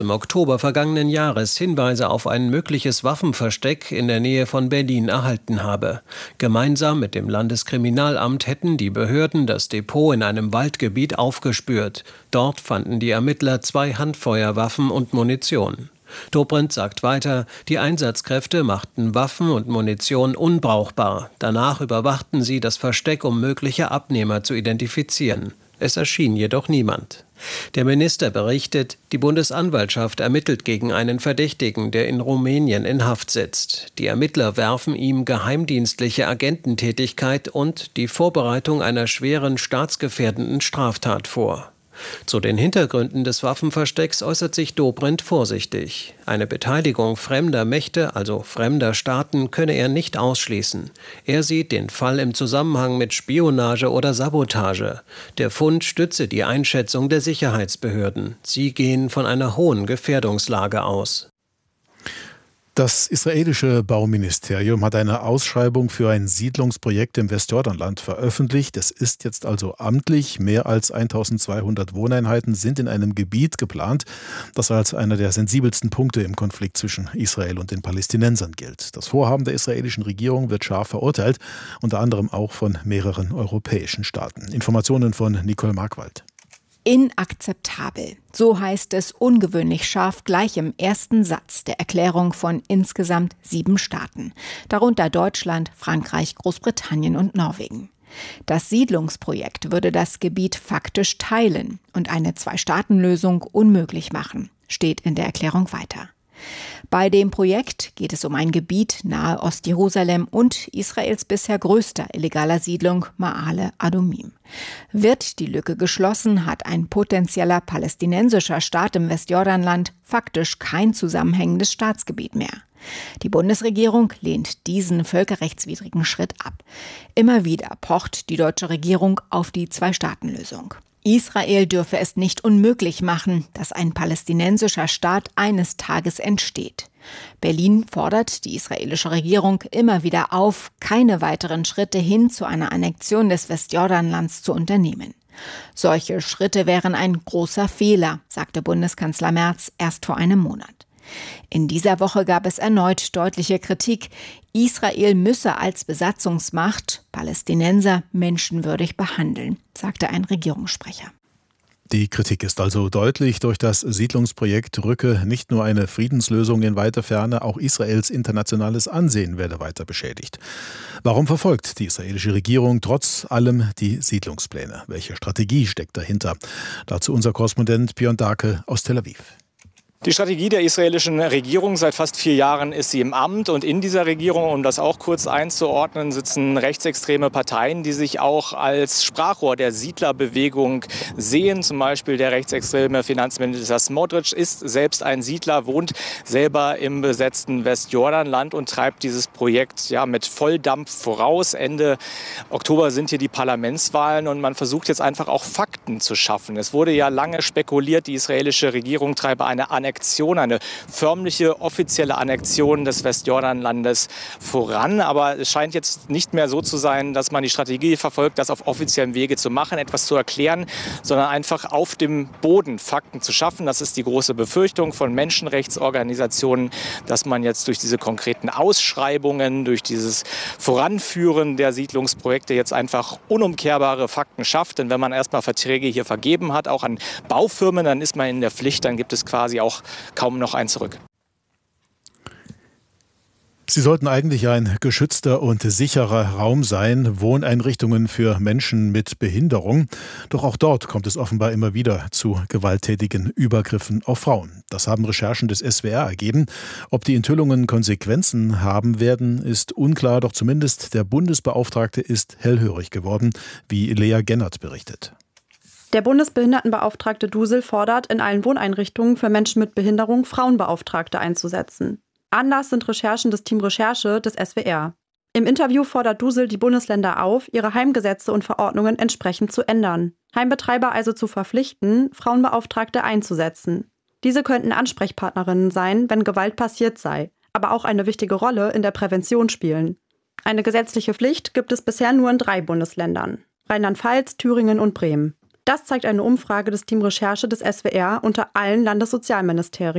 im Oktober vergangenen Jahres Hinweise auf ein mögliches Waffenversteck in der Nähe von Berlin erhalten habe. Gemeinsam mit dem Landeskriminalamt hätten die Behörden das Depot in einem Waldgebiet aufgespürt. Dort fanden die Ermittler 2 Handfeuerwaffen und Munition. Dobrindt sagt weiter, die Einsatzkräfte machten Waffen und Munition unbrauchbar. Danach überwachten sie das Versteck, um mögliche Abnehmer zu identifizieren. Es erschien jedoch niemand. Der Minister berichtet, die Bundesanwaltschaft ermittelt gegen einen Verdächtigen, der in Rumänien in Haft sitzt. Die Ermittler werfen ihm geheimdienstliche Agententätigkeit und die Vorbereitung einer schweren staatsgefährdenden Straftat vor. Zu den Hintergründen des Waffenverstecks äußert sich Dobrindt vorsichtig. Eine Beteiligung fremder Mächte, also fremder Staaten, könne er nicht ausschließen. Er sieht den Fall im Zusammenhang mit Spionage oder Sabotage. Der Fund stütze die Einschätzung der Sicherheitsbehörden. Sie gehen von einer hohen Gefährdungslage aus. Das israelische Bauministerium hat eine Ausschreibung für ein Siedlungsprojekt im Westjordanland veröffentlicht. Es ist jetzt also amtlich. Mehr als 1200 Wohneinheiten sind in einem Gebiet geplant, das als einer der sensibelsten Punkte im Konflikt zwischen Israel und den Palästinensern gilt. Das Vorhaben der israelischen Regierung wird scharf verurteilt, unter anderem auch von mehreren europäischen Staaten. Informationen von Nicole Markwald. Inakzeptabel. So heißt es ungewöhnlich scharf gleich im ersten Satz der Erklärung von insgesamt 7 Staaten, darunter Deutschland, Frankreich, Großbritannien und Norwegen. Das Siedlungsprojekt würde das Gebiet faktisch teilen und eine 2-Staaten-Lösung unmöglich machen, steht in der Erklärung weiter. Bei dem Projekt geht es um ein Gebiet nahe Ostjerusalem und Israels bisher größter illegaler Siedlung Ma'ale Adumim. Wird die Lücke geschlossen, hat ein potenzieller palästinensischer Staat im Westjordanland faktisch kein zusammenhängendes Staatsgebiet mehr. Die Bundesregierung lehnt diesen völkerrechtswidrigen Schritt ab. Immer wieder pocht die deutsche Regierung auf die 2-Staaten-Lösung. Israel dürfe es nicht unmöglich machen, dass ein palästinensischer Staat eines Tages entsteht. Berlin fordert die israelische Regierung immer wieder auf, keine weiteren Schritte hin zu einer Annexion des Westjordanlands zu unternehmen. Solche Schritte wären ein großer Fehler, sagte Bundeskanzler Merz erst vor einem Monat. In dieser Woche gab es erneut deutliche Kritik. Israel müsse als Besatzungsmacht Palästinenser menschenwürdig behandeln, sagte ein Regierungssprecher. Die Kritik ist also deutlich. Durch das Siedlungsprojekt rücke nicht nur eine Friedenslösung in weite Ferne, auch Israels internationales Ansehen werde weiter beschädigt. Warum verfolgt die israelische Regierung trotz allem die Siedlungspläne? Welche Strategie steckt dahinter? Dazu unser Korrespondent Björn Dahlke aus Tel Aviv. Die Strategie der israelischen Regierung, seit fast 4 Jahren ist sie im Amt, und in dieser Regierung, um das auch kurz einzuordnen, sitzen rechtsextreme Parteien, die sich auch als Sprachrohr der Siedlerbewegung sehen. Zum Beispiel der rechtsextreme Finanzminister Smotrich ist selbst ein Siedler, wohnt selber im besetzten Westjordanland und treibt dieses Projekt mit Volldampf voraus. Ende Oktober sind hier die Parlamentswahlen und man versucht jetzt einfach auch Fakten zu schaffen. Es wurde ja lange spekuliert, die israelische Regierung treibe eine eine förmliche, offizielle Annexion des Westjordanlandes voran. Aber es scheint jetzt nicht mehr so zu sein, dass man die Strategie verfolgt, das auf offiziellem Wege zu machen, etwas zu erklären, sondern einfach auf dem Boden Fakten zu schaffen. Das ist die große Befürchtung von Menschenrechtsorganisationen, dass man jetzt durch diese konkreten Ausschreibungen, durch dieses Voranführen der Siedlungsprojekte jetzt einfach unumkehrbare Fakten schafft. Denn wenn man erstmal Verträge hier vergeben hat, auch an Baufirmen, dann ist man in der Pflicht, dann gibt es quasi auch kaum noch ein Zurück. Sie sollten eigentlich ein geschützter und sicherer Raum sein, Wohneinrichtungen für Menschen mit Behinderung. Doch auch dort kommt es offenbar immer wieder zu gewalttätigen Übergriffen auf Frauen. Das haben Recherchen des SWR ergeben. Ob die Enthüllungen Konsequenzen haben werden, ist unklar. Doch zumindest der Bundesbeauftragte ist hellhörig geworden, wie Lea Gennert berichtet. Der Bundesbehindertenbeauftragte Dusel fordert, in allen Wohneinrichtungen für Menschen mit Behinderung Frauenbeauftragte einzusetzen. Anlass sind Recherchen des Team Recherche des SWR. Im Interview fordert Dusel die Bundesländer auf, ihre Heimgesetze und Verordnungen entsprechend zu ändern. Heimbetreiber also zu verpflichten, Frauenbeauftragte einzusetzen. Diese könnten Ansprechpartnerinnen sein, wenn Gewalt passiert sei, aber auch eine wichtige Rolle in der Prävention spielen. Eine gesetzliche Pflicht gibt es bisher nur in 3 Bundesländern: Rheinland-Pfalz, Thüringen und Bremen. Das zeigt eine Umfrage des Team Recherche des SWR unter allen Landessozialministerien.